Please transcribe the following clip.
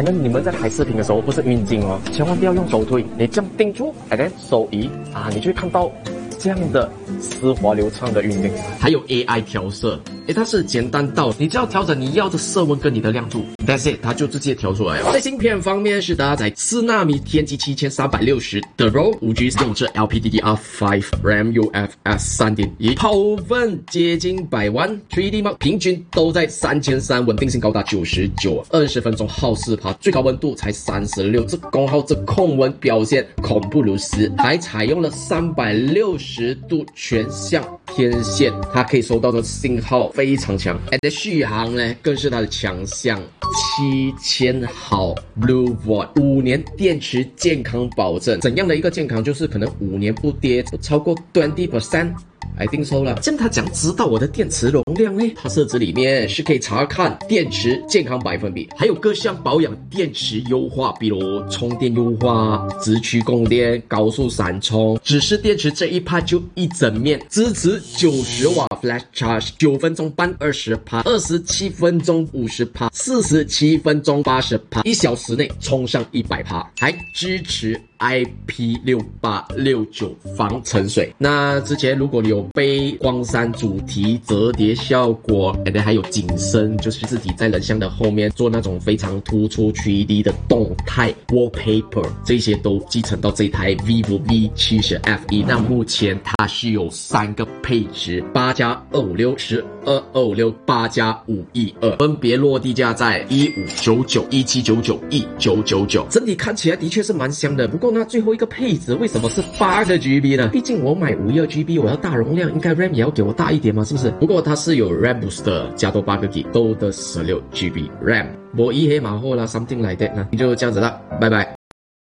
你们在拍视频的时候，不是晕经哦，千万不要用手推，你这样定住，手移啊，你就会看到这样的丝滑流畅的运镜。 还有 AI 调色，它是简单到你只要调整你要的色温跟你的亮度 ，that's it， 它就直接调出来了。在芯片方面是搭载4纳米天玑7360的 RAW5G， 用着 LPDDR5 RAM UFS 3.1， 跑分接近100万 ，3D Mark 平均都在3300，稳定性高达99，20分钟耗4%，最高温度才36，这功耗这控温表现恐怖如斯，还采用了360度全向天线，它可以收到的信号非常强，而续航呢更是它的强项，7000毫 Blue Volt，5年电池健康保证。怎样的一个健康？就是可能5年不跌不超过 20%。I think so 啦。这样他讲知道我的电池容量呢？它设置里面是可以查看电池健康百分比，还有各项保养电池优化，比如充电优化、直驱供电、高速闪充。只是电池这一 part 就一整面，支持90瓦 Flash Charge， 9分钟半 20%，27 分钟 50%，47 分钟 80%，1小时内充上100%，还支持IP6869防沉水。那之前如果你有被光栅主题折叠效果，还有景深，就是字体在人像的后面做那种非常突出 3D 的动态 wallpaper， 这些都继承到这台 vivo V70 F1。那目前它是有3个配置，8+256、1226、8+512，分别落地价在1599、1799、1999。整体看起来的确是蛮香的，不过呢，最后一个配置为什么是8个 GB 呢？毕竟我买512GB， 我要大容量，应该 RAM 也要给我大一点嘛，是不是？不过它是有 RAM Booster 加多8个 GB， 都的16GB RAM。我一黑马后啦 ，something like that 呢，就这样子了，拜拜。